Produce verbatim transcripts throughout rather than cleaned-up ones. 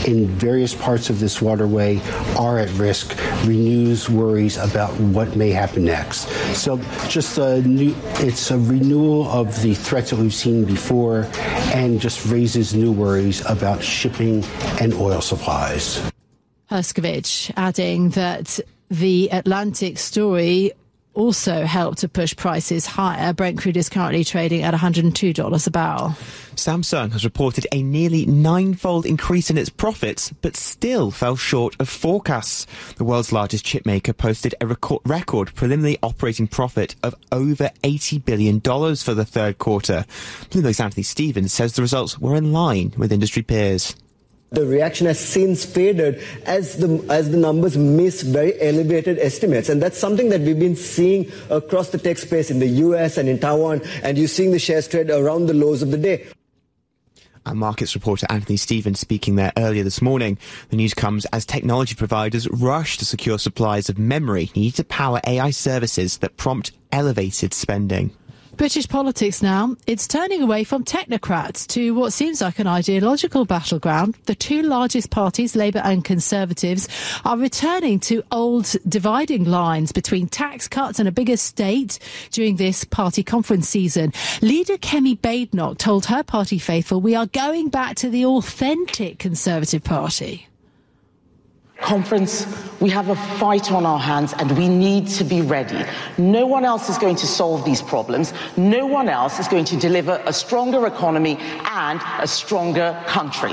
in various parts of this waterway are at risk renews worries about what may happen next. So just a new, it's a renewal of the threats that we've seen before and just raises new worries about shipping and oil supplies. Herskovich adding that the Atlantic story also helped to push prices higher. Brent crude is currently trading at one hundred two dollars a barrel. Samsung has reported a nearly ninefold increase in its profits, but still fell short of forecasts. The world's largest chipmaker posted a record, record preliminary operating profit of over eighty billion dollars for the third quarter. Bloomberg's Anthony Stevens says the results were in line with industry peers. The reaction has since faded as the as the numbers miss very elevated estimates. And that's something that we've been seeing across the tech space in the U S and in Taiwan, and you're seeing the shares trade around the lows of the day. Our markets reporter Anthony Stevens speaking there earlier this morning. The news comes as technology providers rush to secure supplies of memory needed to power A I services that prompt elevated spending. British politics now, it's turning away from technocrats to what seems like an ideological battleground. The two largest parties, Labour and Conservatives, are returning to old dividing lines between tax cuts and a bigger state during this party conference season. Leader Kemi Badenoch told her party faithful, "We are going back to the authentic Conservative Party." Conference, we have a fight on our hands and we need to be ready. No one else is going to solve these problems. No one else is going to deliver a stronger economy and a stronger country.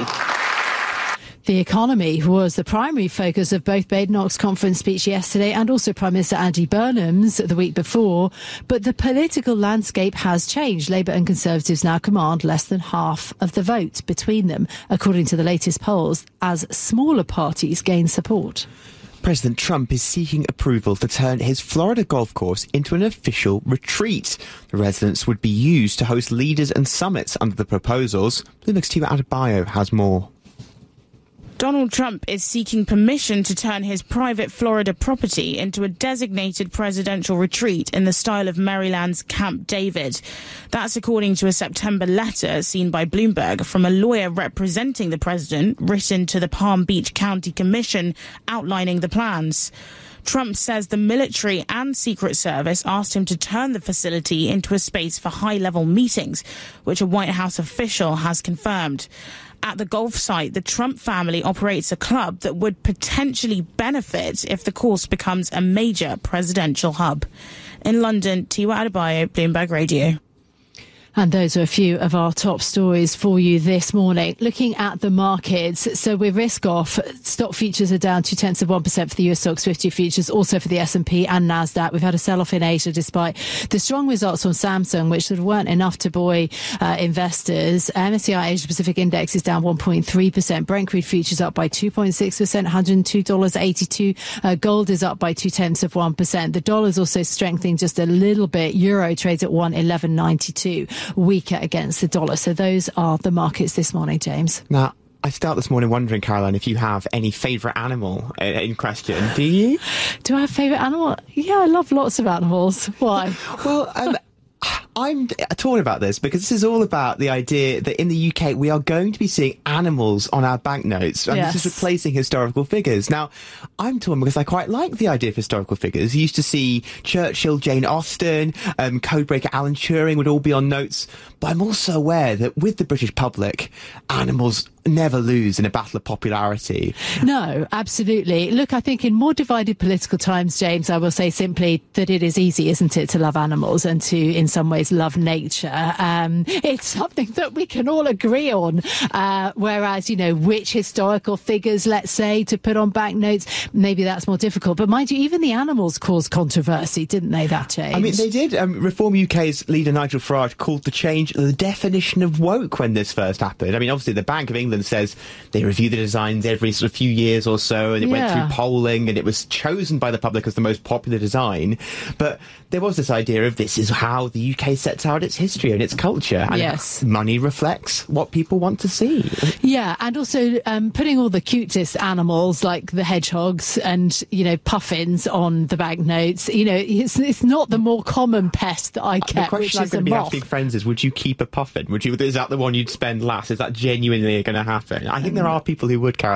The economy was the primary focus of both Badenoch's conference speech yesterday and also Prime Minister Andy Burnham's the week before. But the political landscape has changed. Labour and Conservatives now command less than half of the vote between them, according to the latest polls, as smaller parties gain support. President Trump is seeking approval to turn his Florida golf course into an official retreat. The residence would be used to host leaders and summits under the proposals. Bloomberg's Tua Adebayo has more. Donald Trump is seeking permission to turn his private Florida property into a designated presidential retreat in the style of Maryland's Camp David. That's according to a September letter seen by Bloomberg from a lawyer representing the president, written to the Palm Beach County Commission outlining the plans. Trump says the military and Secret Service asked him to turn the facility into a space for high-level meetings, which a White House official has confirmed. At the golf site, the Trump family operates a club that would potentially benefit if the course becomes a major presidential hub. In London, Tua Adebayo, Bloomberg Radio. And those are a few of our top stories for you this morning. Looking at the markets, so we're risk off. Stock futures are down two tenths of one percent for the U S Stocks fifty futures, also for the S and P and NASDAQ. We've had a sell-off in Asia despite the strong results from Samsung, which sort of weren't enough to buoy uh, investors. M S C I Asia Pacific Index is down one point three percent. Brent crude futures up by two point six percent, one hundred two dollars eighty-two. Uh, gold is up by two tenths of one percent. The dollar's also strengthening just a little bit. Euro trades at one eleven ninety-two. Weaker against the dollar. So those are the markets this morning, James. Now, I start this morning wondering, Caroline, if you have any favourite animal in question. Do you? Do I have favourite animal? Yeah, I love lots of animals. Why? Well, um, I'm torn about this because this is all about the idea that in the U K we are going to be seeing animals on our banknotes, and yes, this is replacing historical figures. Now, I'm torn because I quite like the idea of historical figures. You used to see Churchill, Jane Austen, um, codebreaker Alan Turing would all be on notes, but I'm also aware that with the British public, animals never lose in a battle of popularity. No, absolutely. Look, I think in more divided political times, James, I will say simply that it is easy, isn't it, to love animals and to, in some ways, love nature. Um, it's something that we can all agree on. Uh, whereas, you know, which historical figures, let's say, to put on banknotes, maybe that's more difficult. But mind you, even the animals caused controversy, didn't they, that change? I mean, they did. Um, Reform U K's leader, Nigel Farage, called to change the definition of woke when this first happened. I mean, obviously, the Bank of England says they review the designs every sort of few years or so, and it yeah. went through polling, and it was chosen by the public as the most popular design. But there was this idea of this is how the U K sets out its history and its culture, and yes. money reflects what people want to see. Yeah, and also um, putting all the cutest animals like the hedgehogs and, you know, puffins on the banknotes. You know, it's, it's not the more common pest that I get, the which question is I'm going a to be moth. asking friends is, would you keep a puffin? Would you? Is that the one you'd spend last? Is that genuinely going to happen? I think there are people who would, Carol.